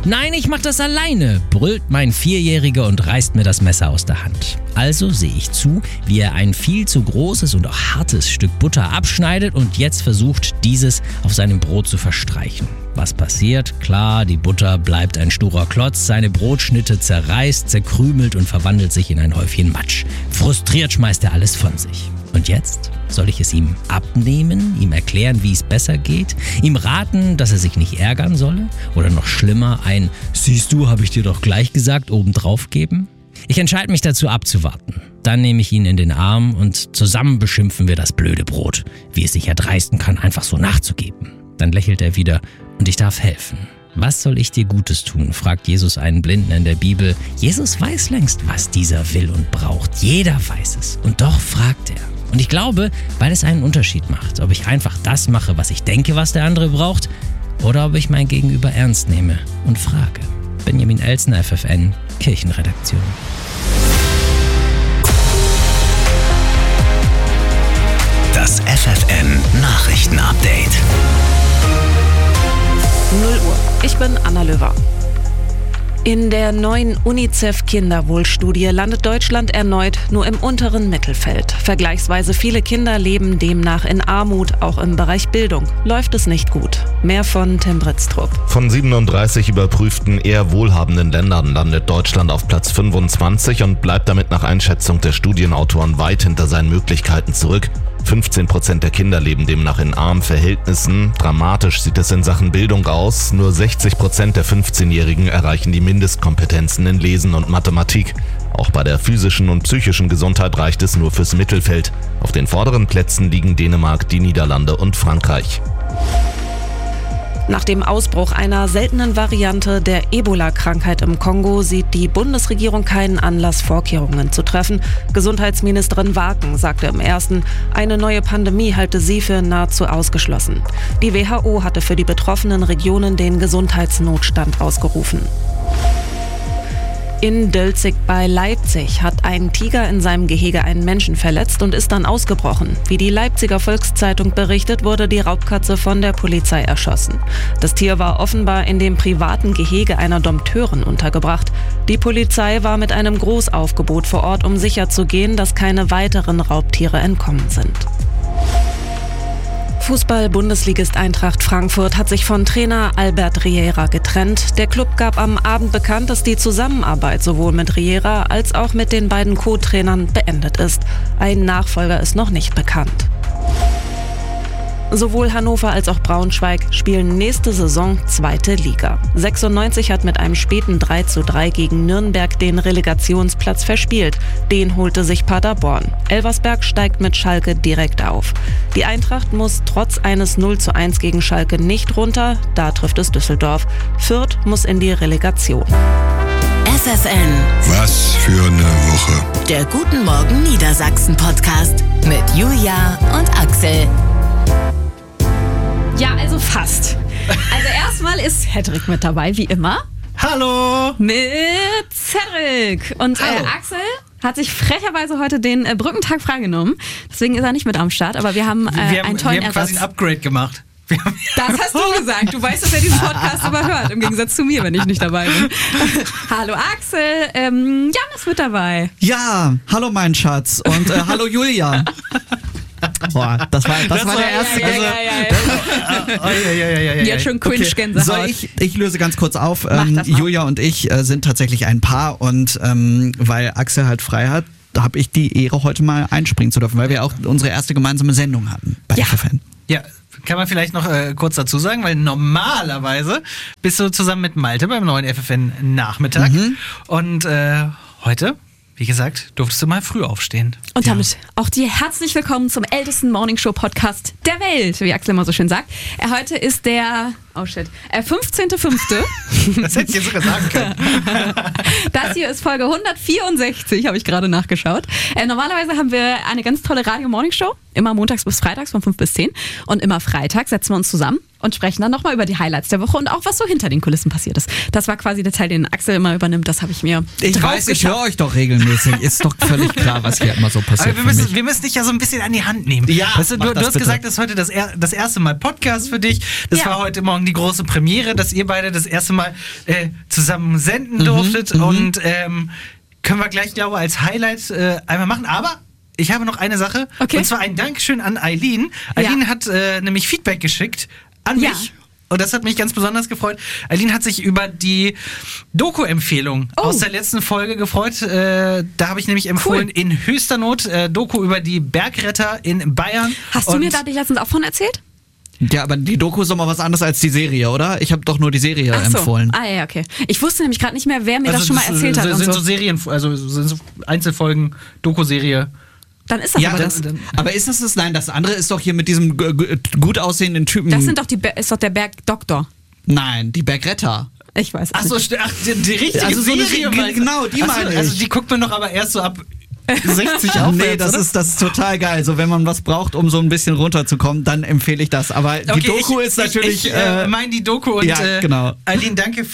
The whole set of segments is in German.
Nein, ich mach das alleine, brüllt mein Vierjähriger und reißt mir das Messer aus der Hand. Also sehe ich zu, wie er ein viel zu großes und auch hartes Stück Butter abschneidet und jetzt versucht, dieses auf seinem Brot zu verstreichen. Was passiert? Klar, die Butter bleibt ein sturer Klotz, seine Brotschnitte zerreißt, zerkrümelt und verwandelt sich in ein Häufchen Matsch. Frustriert schmeißt er alles von sich. Und jetzt? Soll ich es ihm abnehmen, ihm erklären, wie es besser geht, ihm raten, dass er sich nicht ärgern solle? Oder noch schlimmer, ein "Siehst du, habe ich dir doch gleich gesagt" obendrauf geben? Ich entscheide mich dazu abzuwarten. Dann nehme ich ihn in den Arm und zusammen beschimpfen wir das blöde Brot, wie es sich erdreisten kann, einfach so nachzugeben. Dann lächelt er wieder und ich darf helfen. Was soll ich dir Gutes tun, fragt Jesus einen Blinden in der Bibel. Jesus weiß längst, was dieser will und braucht. Jeder weiß es. Und doch fragt er. Und ich glaube, weil es einen Unterschied macht, ob ich einfach das mache, was ich denke, was der andere braucht, oder ob ich mein Gegenüber ernst nehme und frage. Benjamin Elsner, FFN, Kirchenredaktion. Das FFN Nachrichtenupdate. 0 Uhr. Ich bin Anna Löwer. In der neuen UNICEF-Kinderwohlstudie landet Deutschland erneut nur im unteren Mittelfeld. Vergleichsweise viele Kinder leben demnach in Armut, auch im Bereich Bildung. Läuft es nicht gut. Mehr von Tim Britztrup. Von 37 überprüften, eher wohlhabenden Ländern landet Deutschland auf Platz 25 und bleibt damit nach Einschätzung der Studienautoren weit hinter seinen Möglichkeiten zurück. 15% der Kinder leben demnach in armen Verhältnissen. Dramatisch sieht es in Sachen Bildung aus. Nur 60% der 15-Jährigen erreichen die Mindestkompetenzen in Lesen und Mathematik. Auch bei der physischen und psychischen Gesundheit reicht es nur fürs Mittelfeld. Auf den vorderen Plätzen liegen Dänemark, die Niederlande und Frankreich. Nach dem Ausbruch einer seltenen Variante der Ebola-Krankheit im Kongo sieht die Bundesregierung keinen Anlass, Vorkehrungen zu treffen. Gesundheitsministerin Waken sagte im Ersten, eine neue Pandemie halte sie für nahezu ausgeschlossen. Die WHO hatte für die betroffenen Regionen den Gesundheitsnotstand ausgerufen. In Dölzig bei Leipzig hat ein Tiger in seinem Gehege einen Menschen verletzt und ist dann ausgebrochen. Wie die Leipziger Volkszeitung berichtet, wurde die Raubkatze von der Polizei erschossen. Das Tier war offenbar in dem privaten Gehege einer Dompteurin untergebracht. Die Polizei war mit einem Großaufgebot vor Ort, um sicherzugehen, dass keine weiteren Raubtiere entkommen sind. Fußball-Bundesligist Eintracht Frankfurt hat sich von Trainer Albert Riera getrennt. Der Klub gab am Abend bekannt, dass die Zusammenarbeit sowohl mit Riera als auch mit den beiden Co-Trainern beendet ist. Ein Nachfolger ist noch nicht bekannt. Sowohl Hannover als auch Braunschweig spielen nächste Saison 2. Liga. 96 hat mit einem späten 3:3 gegen Nürnberg den Relegationsplatz verspielt. Den holte sich Paderborn. Elversberg steigt mit Schalke direkt auf. Die Eintracht muss trotz eines 0:1 gegen Schalke nicht runter, da trifft es Düsseldorf. Fürth muss in die Relegation. FFN. Was für eine Woche. Der Guten Morgen Niedersachsen Podcast mit Julia und Axel. Ja, also fast. Also erstmal ist Cedric mit dabei, wie immer. Hallo! Mit Cedric. Und Axel hat sich frecherweise heute den Brückentag freigenommen. Deswegen ist er nicht mit am Start, aber wir haben einen tollen Wir haben quasi ein Upgrade gemacht. Das hast du gesagt. Du weißt, dass er diesen Podcast überhört, im Gegensatz zu mir, wenn ich nicht dabei bin. Hallo Axel, Jan ist mit dabei. Ja, hallo mein Schatz und hallo Julia. Boah, das war der erste. Jetzt schon Cringe-Gänsehaut. So, ich löse ganz kurz auf. Mach das mal. Julia und ich sind tatsächlich ein Paar und weil Axel halt frei hat, habe ich die Ehre, heute mal einspringen zu dürfen, weil wir auch unsere erste gemeinsame Sendung hatten bei FFN. Ja, kann man vielleicht noch kurz dazu sagen, weil normalerweise bist du zusammen mit Malte beim neuen FFN-Nachmittag und heute, wie gesagt, durftest du mal früh aufstehen. Und damit auch dir herzlich willkommen zum ältesten Morningshow-Podcast der Welt, wie Axel immer so schön sagt. Heute ist der 15.05. Das hätte ich jetzt sogar sagen können. Das hier ist Folge 164, habe ich gerade nachgeschaut. Normalerweise haben wir eine ganz tolle Radio-Morningshow, immer montags bis freitags von 5 bis 10. Und immer freitags setzen wir uns zusammen und sprechen dann nochmal über die Highlights der Woche und auch, was so hinter den Kulissen passiert ist. Das war quasi der Teil, den Axel immer übernimmt. Das habe ich mir Ich weiß, ich höre euch doch regelmäßig. Ist doch völlig klar, was hier immer so passiert. Aber wir müssen dich ja so ein bisschen an die Hand nehmen. Ja, weißt du hast gesagt, das ist heute das erste Mal Podcast für dich. Das war heute Morgen die große Premiere, dass ihr beide das erste Mal zusammen senden durftet. Und können wir gleich, glaube ich, als Highlight einmal machen. Aber ich habe noch eine Sache. Okay. Und zwar ein Dankeschön an Eileen. Eileen hat nämlich Feedback geschickt an mich. Und das hat mich ganz besonders gefreut. Eileen hat sich über die Doku-Empfehlung aus der letzten Folge gefreut. Da habe ich nämlich empfohlen, in höchster Not, Doku über die Bergretter in Bayern. Hast du mir da letztens auch von erzählt? Ja, aber die Doku ist doch mal was anderes als die Serie, oder? Ich habe doch nur die Serie empfohlen. Ah ja, okay. Ich wusste nämlich gerade nicht mehr, wer mir das schon mal erzählt hat. Sind so Serien, also sind so Einzelfolgen, Doku-Serie. Dann ist das aber das. Aber ist das? Nein, das andere ist doch hier mit diesem gut aussehenden Typen. Das ist doch der Bergdoktor. Nein, die Bergretter. Ich weiß Achso, die richtige also so Serie. Genau, die meine ich. Also die guckt man doch aber erst so ab 60 aufwärts, nee, das ist total geil. So, wenn man was braucht, um so ein bisschen runterzukommen, dann empfehle ich das. Aber die Doku ist natürlich... Ich meine die Doku und genau. Eileen, danke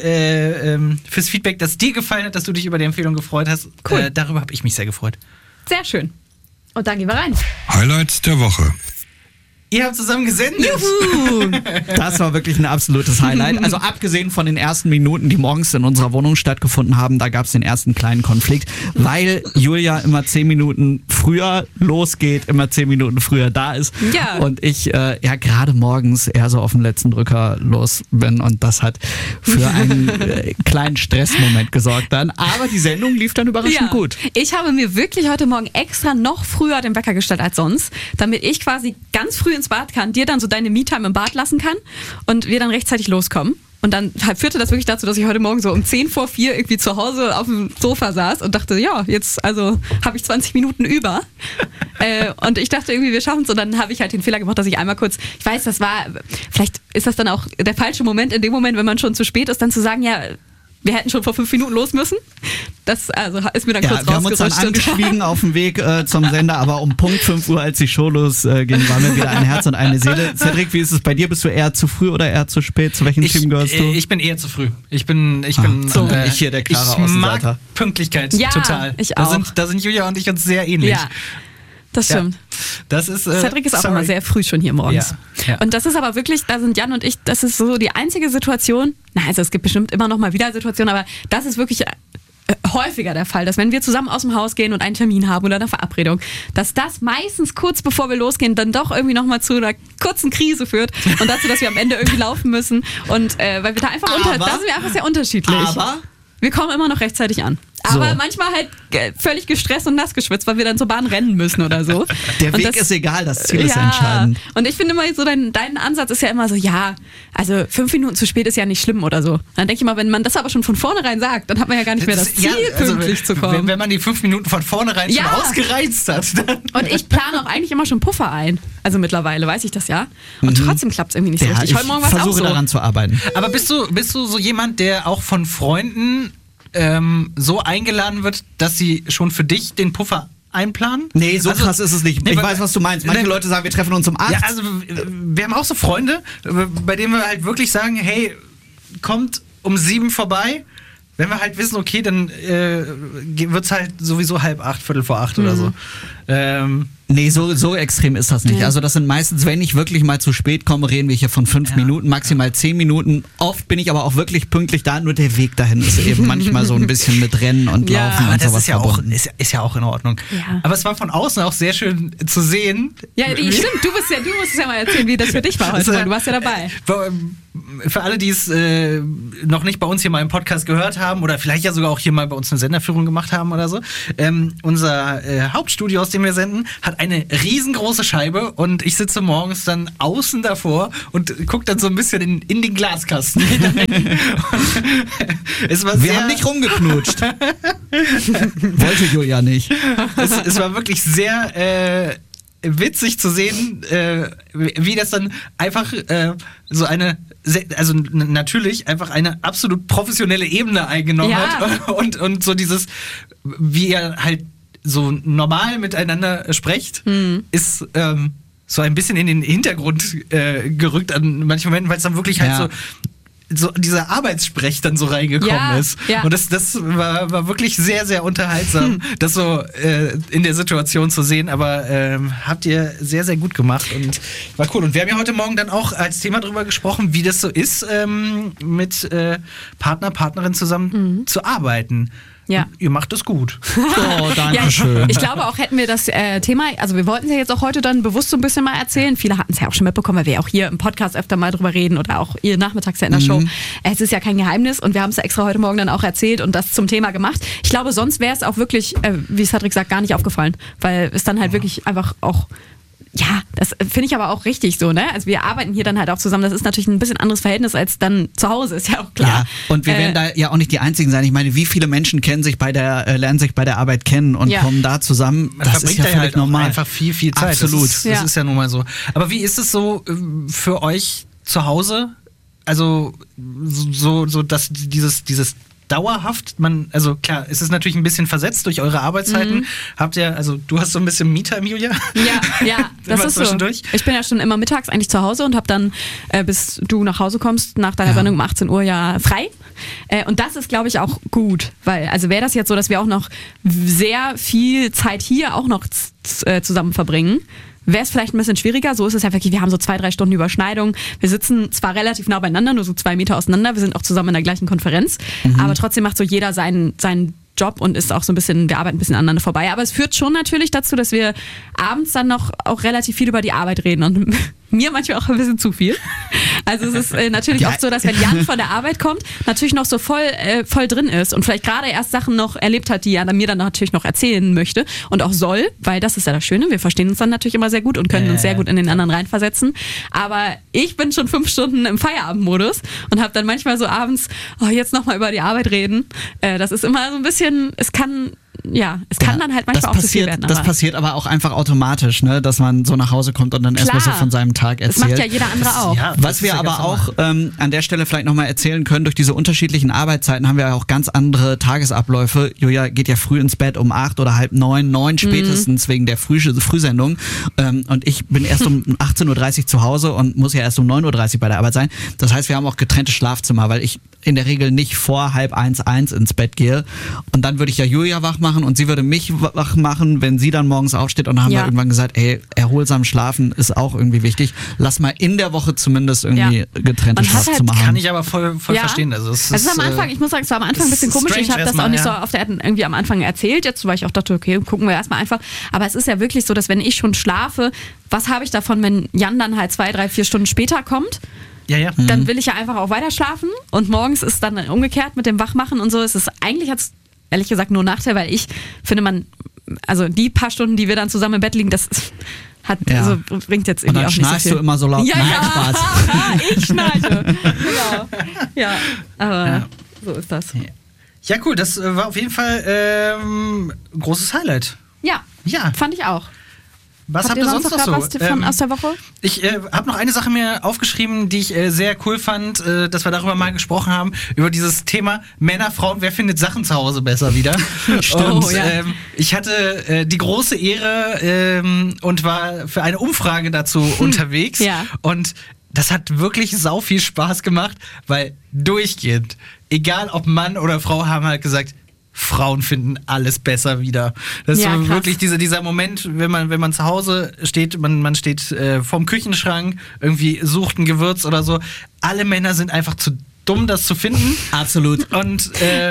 fürs Feedback, dass dir gefallen hat, dass du dich über die Empfehlung gefreut hast. Cool. Darüber habe ich mich sehr gefreut. Sehr schön. Und dann gehen wir rein. Highlights der Woche. Ihr habt zusammen gesendet. Juhu. Das war wirklich ein absolutes Highlight. Also abgesehen von den ersten Minuten, die morgens in unserer Wohnung stattgefunden haben, da gab es den ersten kleinen Konflikt, weil Julia immer 10 Minuten früher losgeht, immer 10 Minuten früher da ist. Ja. Und ich gerade morgens eher so auf den letzten Drücker los bin. Und das hat für einen kleinen Stressmoment gesorgt dann. Aber die Sendung lief dann überraschend gut. Ich habe mir wirklich heute Morgen extra noch früher den Wecker gestellt als sonst, damit ich quasi ganz früh ins Bad kann, dir dann so deine Me-Time im Bad lassen kann und wir dann rechtzeitig loskommen. Und dann führte das wirklich dazu, dass ich heute Morgen so um 3:50 irgendwie zu Hause auf dem Sofa saß und dachte, ja, jetzt also habe ich 20 Minuten über. Und ich dachte irgendwie, wir schaffen es. Und dann habe ich halt den Fehler gemacht, dass ich einmal kurz, ich weiß, vielleicht ist das dann auch der falsche Moment, in dem Moment, wenn man schon zu spät ist, dann zu sagen, ja, wir hätten schon vor 5 Minuten los müssen. Das ist mir dann kurz rausgerutscht. Wir haben uns dann angeschwiegen auf dem Weg zum Sender, aber um Punkt 5 Uhr, als die Show losging, waren wir wieder ein Herz und eine Seele. Cedric, wie ist es bei dir? Bist du eher zu früh oder eher zu spät? Zu welchem Team gehörst du? Ich bin eher zu früh. Ich hier der klare Außenseiter. Ich mag Pünktlichkeit total. Ich auch. Da sind Julia und ich uns sehr ähnlich. Ja. Das stimmt. Das ist, Cedric ist auch immer sehr früh schon hier morgens. Ja. Und das ist aber wirklich, da sind Jan und ich, das ist so die einzige Situation, also es gibt bestimmt immer noch mal wieder Situationen, aber das ist wirklich häufiger der Fall, dass wenn wir zusammen aus dem Haus gehen und einen Termin haben oder eine Verabredung, dass das meistens kurz bevor wir losgehen dann doch irgendwie noch mal zu einer kurzen Krise führt und dazu, dass wir am Ende irgendwie laufen müssen und weil wir da einfach da sind wir einfach sehr unterschiedlich. Aber wir kommen immer noch rechtzeitig an. Aber manchmal halt völlig gestresst und nass geschwitzt, weil wir dann zur Bahn rennen müssen oder so. Der Weg ist egal, das Ziel ist entscheidend. Und ich finde immer so, dein Ansatz ist ja immer so, ja, also 5 Minuten zu spät ist ja nicht schlimm oder so. Dann denke ich mal, wenn man das aber schon von vornherein sagt, dann hat man ja gar nicht mehr das Ziel, pünktlich zu kommen. Wenn man die 5 Minuten von vornherein schon ausgereizt hat. Dann und ich plane auch eigentlich immer schon Puffer ein. Also mittlerweile weiß ich das ja. Und trotzdem klappt es irgendwie nicht so richtig. Heute Morgen war es auch so. Ich versuche daran zu arbeiten. Aber bist du so jemand, der auch von Freunden so eingeladen wird, dass sie schon für dich den Puffer einplanen? Nee, so krass ist es nicht. Ich weiß, was du meinst. Manche Leute sagen, wir treffen uns um 8. Ja, also wir haben auch so Freunde, bei denen wir halt wirklich sagen, hey, kommt um 7 vorbei. Wenn wir halt wissen, okay, dann wird's halt sowieso 7:30, 7:45 oder so. Nee, so extrem ist das nicht. Ja. Also das sind meistens, wenn ich wirklich mal zu spät komme, reden wir hier von 5 Minuten, maximal 10 Minuten. Oft bin ich aber auch wirklich pünktlich da, nur der Weg dahin ist eben manchmal so ein bisschen mit Rennen und Laufen und das sowas verbunden. Ist ja auch in Ordnung. Ja. Aber es war von außen auch sehr schön zu sehen. Ja, stimmt. Du musst es ja mal erzählen, wie das für dich war heute. Du warst ja dabei. Für alle, die es noch nicht bei uns hier mal im Podcast gehört haben oder vielleicht ja sogar auch hier mal bei uns eine Senderführung gemacht haben oder so, unser Hauptstudio, aus dem wir senden, hat eine riesengroße Scheibe und ich sitze morgens dann außen davor und gucke dann so ein bisschen in den Glaskasten hinein. Wir haben nicht rumgeknutscht. Wollte Julia nicht. Es war wirklich sehr witzig zu sehen, wie das dann einfach so eine, also natürlich einfach eine absolut professionelle Ebene eingenommen hat und so dieses, wie er halt so normal miteinander sprecht, ist so ein bisschen in den Hintergrund gerückt an manchen Momenten, weil es dann wirklich halt so dieser Arbeitssprech dann so reingekommen ist. Ja. Und das war wirklich sehr, sehr unterhaltsam, das so in der Situation zu sehen. Aber habt ihr sehr, sehr gut gemacht und war cool. Und wir haben ja heute Morgen dann auch als Thema darüber gesprochen, wie das so ist, mit Partner, Partnerin zusammen zu arbeiten. Ja. Ihr macht das gut. Oh, danke schön. Ich glaube auch, hätten wir das Thema, also wir wollten es ja jetzt auch heute dann bewusst so ein bisschen mal erzählen. Viele hatten es ja auch schon mitbekommen, weil wir auch hier im Podcast öfter mal drüber reden oder auch ihr nachmittags ja in der Show. Es ist ja kein Geheimnis und wir haben es ja extra heute Morgen dann auch erzählt und das zum Thema gemacht. Ich glaube, sonst wäre es auch wirklich, wie Cedric sagt, gar nicht aufgefallen, weil es dann halt wirklich einfach auch... Ja, das finde ich aber auch richtig so, ne? Also wir arbeiten hier dann halt auch zusammen. Das ist natürlich ein bisschen anderes Verhältnis als dann zu Hause, ist ja auch klar. Ja, und wir werden da ja auch nicht die Einzigen sein. Ich meine, wie viele Menschen lernen sich bei der Arbeit kennen und kommen da zusammen. Das ist ja völlig halt normal. Einfach viel Zeit. Absolut. Das ist ja nun mal so. Aber wie ist es so für euch zu Hause? Also so dass dieses dauerhaft, also klar, es ist natürlich ein bisschen versetzt durch eure Arbeitszeiten. Habt ihr, also du hast so ein bisschen Me-Time, Julia? Ja, das ist so. Ich bin ja schon immer mittags eigentlich zu Hause und habe dann, bis du nach Hause kommst, nach deiner Sendung um 18 Uhr ja frei. Und das ist, glaube ich, auch gut, weil, also wäre das jetzt so, dass wir auch noch sehr viel Zeit hier auch noch zusammen verbringen, wäre es vielleicht ein bisschen schwieriger. So ist es ja wirklich, wir haben so 2-3 Stunden Überschneidung. Wir sitzen zwar relativ nah beieinander, nur so 2 Meter auseinander. Wir sind auch zusammen in der gleichen Konferenz. Aber trotzdem macht so jeder seinen Job und ist auch so ein bisschen, wir arbeiten ein bisschen aneinander vorbei. Aber es führt schon natürlich dazu, dass wir abends dann noch auch relativ viel über die Arbeit reden und mir manchmal auch ein bisschen zu viel. Also es ist natürlich oft so, dass wenn Jan von der Arbeit kommt, natürlich noch so voll drin ist und vielleicht gerade erst Sachen noch erlebt hat, die er mir dann natürlich noch erzählen möchte und auch soll, weil das ist ja das Schöne, wir verstehen uns dann natürlich immer sehr gut und können uns sehr gut in den anderen reinversetzen. Aber ich bin schon 5 Stunden im Feierabendmodus und habe dann manchmal so abends, jetzt nochmal über die Arbeit reden. Das ist immer so ein bisschen, es kann dann halt manchmal auch zu viel werden. Das passiert aber auch einfach automatisch, ne? Dass man so nach Hause kommt und dann erstmal so von seinem Tag erzählt. Das macht ja jeder andere auch. Was wir aber auch an der Stelle vielleicht nochmal erzählen können, durch diese unterschiedlichen Arbeitszeiten haben wir ja auch ganz andere Tagesabläufe. Julia geht ja früh ins Bett um 8 oder halb 9 spätestens wegen der Frühsendung. Und ich bin erst um 18.30 Uhr zu Hause und muss ja erst um 9.30 Uhr bei der Arbeit sein. Das heißt, wir haben auch getrennte Schlafzimmer, weil ich in der Regel nicht vor 12:30 ins Bett gehe. Und dann würde ich ja Julia wach machen und sie würde mich wach machen, wenn sie dann morgens aufsteht. Und dann haben wir irgendwann gesagt, erholsam schlafen ist auch irgendwie wichtig. Lass mal in der Woche zumindest irgendwie getrennte Schlafzimmer haben. Kann ich aber voll verstehen. Also es ist am Anfang, ich muss sagen, es war am Anfang ein bisschen komisch. Ich habe das auch nicht so auf der Erde irgendwie am Anfang erzählt. Jetzt, weil ich auch dachte, okay, gucken wir erstmal einfach. Aber es ist ja wirklich so, dass wenn ich schon schlafe, was habe ich davon, wenn Jan dann halt 2, 3, 4 Stunden später kommt? Dann will ich ja einfach auch weiter schlafen und morgens ist dann umgekehrt mit dem Wachmachen und so. Eigentlich hat es ehrlich gesagt nur Nachteil, weil ich finde, also die paar Stunden, die wir dann zusammen im Bett liegen, das also bringt jetzt irgendwie auch nicht so viel. Und dann schnarchst du immer so laut. Spaß. Ich schnarche. Genau. Ja, aber so ist das. Ja, cool. Das war auf jeden Fall ein großes Highlight. Ja, fand ich auch. Was habt ihr sonst noch so? Was aus der Woche? Ich habe noch eine Sache mir aufgeschrieben, die ich sehr cool fand, dass wir darüber mal gesprochen haben, über dieses Thema Männer, Frauen, wer findet Sachen zu Hause besser wieder? Und ich hatte die große Ehre und war für eine Umfrage dazu unterwegs. Und das hat wirklich sau viel Spaß gemacht, weil durchgehend, egal ob Mann oder Frau, haben halt gesagt, Frauen finden alles besser wieder. Das ist so wirklich dieser Moment, wenn man zu Hause steht, man steht vorm Küchenschrank, irgendwie sucht ein Gewürz oder so. Alle Männer sind einfach zu dumm, das zu finden. Absolut. Und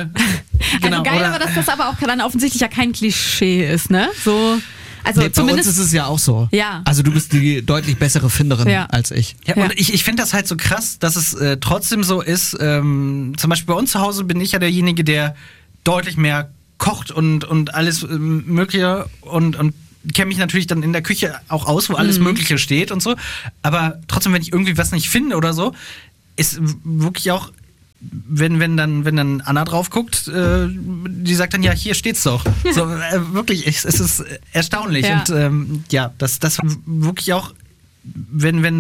genau. Also geil, aber dass das aber auch dann offensichtlich ja kein Klischee ist, ne? So. Also bei uns ist es ja auch so. Ja. Also du bist die deutlich bessere Finderin als ich. Ja, und ich finde das halt so krass, dass es trotzdem so ist. Zum Beispiel bei uns zu Hause bin ich ja derjenige, der deutlich mehr kocht und alles Mögliche und kenne mich natürlich dann in der Küche auch aus, wo alles Mögliche steht und so. Aber trotzdem, wenn ich irgendwie was nicht finde oder so, ist wirklich auch, wenn dann Anna drauf guckt, die sagt dann, ja, hier steht's doch. So, wirklich, es ist erstaunlich. Und das wirklich auch, wenn